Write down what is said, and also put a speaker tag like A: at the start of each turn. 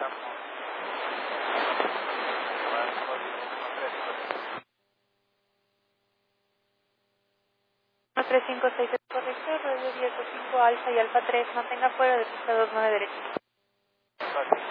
A: 356 es correcto, radio 105 alfa y alfa 3, mantenga fuera de pista 29 derecha.